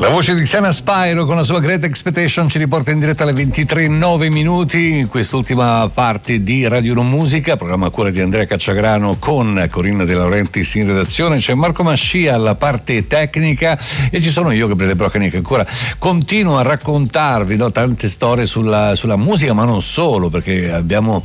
La voce di Xana Spyro con la sua Great Expectation ci riporta in diretta alle 23:09 in quest'ultima parte di Radio Uno Musica, programma a cura di Andrea Cacciagrano con Corinna De Laurentiis in redazione. C'è Marco Mascia alla parte tecnica e ci sono io, Gabriele Broccani, che ancora continuo a raccontarvi tante storie sulla musica, ma non solo, perché abbiamo